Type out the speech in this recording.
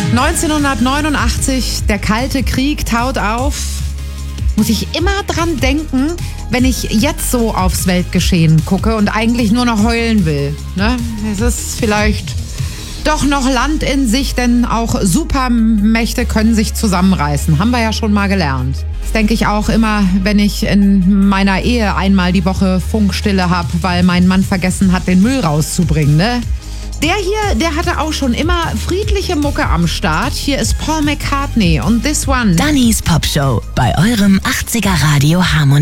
1989, der Kalte Krieg taut auf. Muss ich immer dran denken, wenn ich jetzt so aufs Weltgeschehen gucke und eigentlich nur noch heulen will. Ne? Es ist vielleicht doch noch Land in sich, denn auch Supermächte können sich zusammenreißen. Haben wir ja schon mal gelernt. Das denke ich auch immer, wenn ich in meiner Ehe einmal die Woche Funkstille habe, weil mein Mann vergessen hat, den Müll rauszubringen. Ne? Der hier, der hatte auch schon immer friedliche Mucke am Start. Hier ist Paul McCartney und This One. Dannys Popshow bei eurem 80er Radio Harmonie.